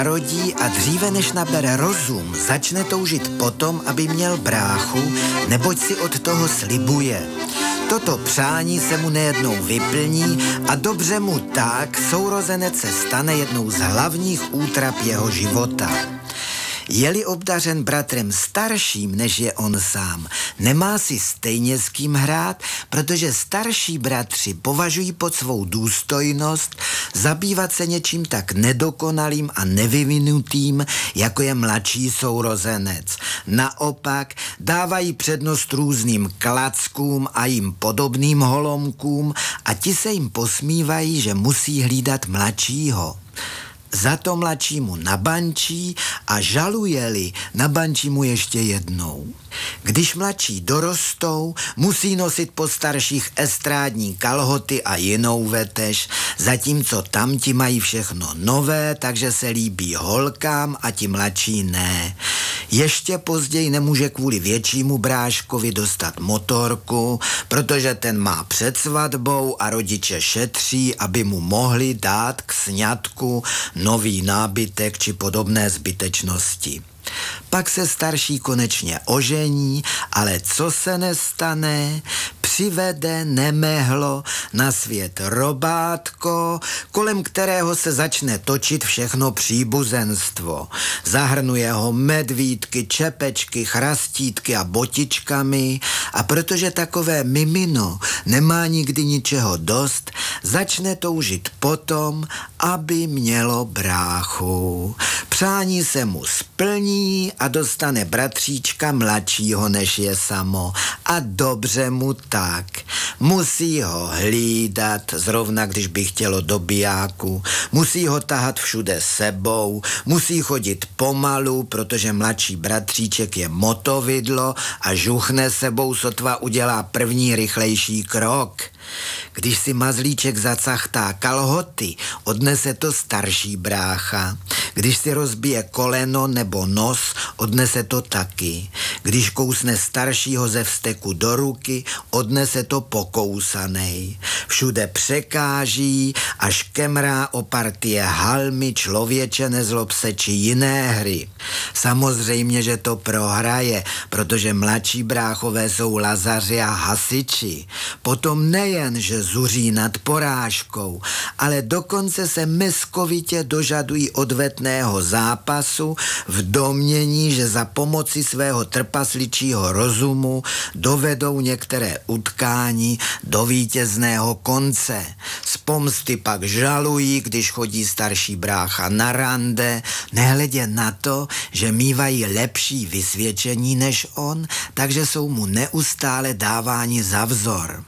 narodí a dříve než nabere rozum, začne toužit potom, aby měl bráchu, neboť si od toho slibuje. Toto přání se mu nejednou vyplní a dobře mu tak sourozenec se stane jednou z hlavních útrap jeho života. Je-li obdařen bratrem starším, než je on sám, nemá si stejně s kým hrát, protože starší bratři považují pod svou důstojnost zabývat se něčím tak nedokonalým a nevyvinutým, jako je mladší sourozenec. Naopak dávají přednost různým klackům a jim podobným holomkům a ti se jim posmívají, že musí hlídat mladšího. Za to mladšímu nabančí a žaluje-li, nabančí mu ještě jednou. Když mladší dorostou, musí nosit po starších estrádní kalhoty a jinou vetež, zatímco tamti mají všechno nové, takže se líbí holkám a ti mladší ne. Ještě později nemůže kvůli většímu bráškovi dostat motorku, protože ten má před svatbou a rodiče šetří, aby mu mohli dát k sňatku nový nábytek či podobné zbytečnosti. Pak se starší konečně ožení, ale co se nestane? Přivede nemehlo na svět robátko, kolem kterého se začne točit všechno příbuzenstvo. Zahrnuje ho medvídky, čepečky, chrastítky a botičkami a protože takové mimino nemá nikdy ničeho dost, začne toužit potom, aby mělo bráchu. Přání se mu splní a dostane bratříčka mladšího, než je samo. A dobře mu tak. Musí ho hlídat, zrovna když by chtělo do bijáku. Musí ho tahat všude sebou. Musí chodit pomalu, protože mladší bratříček je motovidlo a žuchne sebou, sotva udělá první rychlejší krok. Když si mazlíček zacachtá kalhoty, odnese to starší brácha. Když si rozbije koleno nebo nos, odnese to taky. Když kousne staršího ze vzteku do ruky, odnese to pokousanej. Všude překáží a škemrá o partie halmy, člověče, nezlob se či jiné hry. Samozřejmě, že to prohraje, protože mladší bráchové jsou lazaři a hasiči. Potom nejen, že zuří nad porážkou, ale dokonce se meskovitě dožadují odvetného zápasu v domnění, že za pomoci svého trpasličího rozumu dovedou některé utkání do vítězného konce. Z pomsty pak žalují, když chodí starší brácha na rande, nehledě na to, že mívají lepší vysvědčení než on, takže jsou mu neustále dáváni za vzor.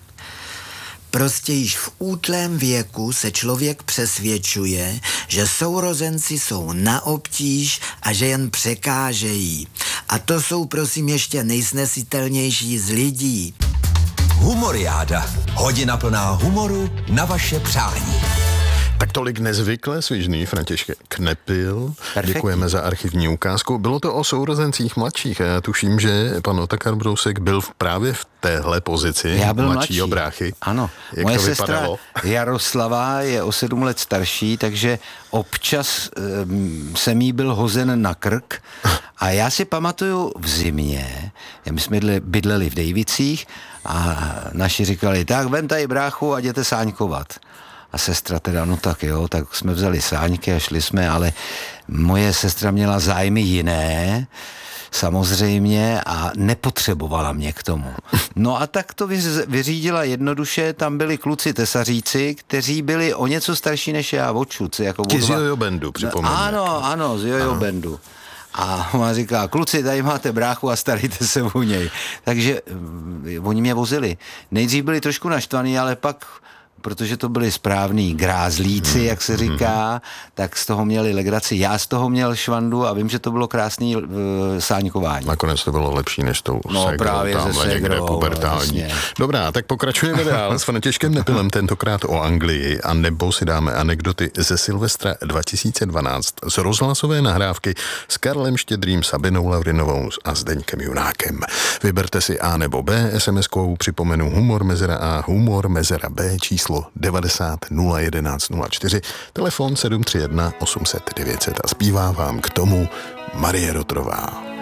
Prostě již v útlém věku se člověk přesvědčuje, že sourozenci jsou na obtíž a že jen překážejí. A to jsou prosím ještě nejsnesitelnější z lidí. Humoriáda. Hodina plná humoru na vaše přání. Tak tolik nezvykle svižný František Knepil. Perfektní. Děkujeme za archivní ukázku. Bylo to o sourozencích mladších a já tuším, že pan Otakar Brousek byl právě v téhle pozici. Já byl mladšího mladší. bráchy. Ano. Jak moje to sestra vypadalo? Jaroslava je o 7 let starší, takže občas jsem jí byl hozen na krk a já si pamatuju v zimě, my jsme bydleli v Dejvicích a naši říkali, tak vem tady bráchu a jděte sáňkovat. A sestra teda, no tak jo, tak jsme vzali sáňky a šli jsme, ale moje sestra měla zájmy jiné, samozřejmě, a nepotřebovala mě k tomu. No a tak to vyřídila jednoduše, tam byli kluci tesaříci, kteří byli o něco starší než já, odšuc. Jako Ti z Jojo Bandu, připomínám. Ano, z Jojo Bandu. A ona říká, kluci, tady máte bráchu a starejte se o něj. Takže oni mě vozili. Nejdřív byli trošku naštvaný, ale pak, protože to byli správní grázlíci, jak se říká, tak z toho měli legraci. Já z toho měl švandu a vím, že to bylo krásný sáňkování. Nakonec to bylo lepší než tou právě tamhle někde pubertální. Vlastně. Dobrá, tak pokračujeme dál s Františkem Nepilem, tentokrát o Anglii, a nebo si dáme anekdoty ze Silvestra 2012 z rozhlasové nahrávky s Karlem Štědrým, Sabinou Lavrinovou a Zdeňkem Junákem. Vyberte si A nebo B, SMS-kou připomenu humor mezera A, humor mezera B, číslo číslo 90 011 04, telefon 731 800 900 a zpívá vám k tomu Marie Rotrová.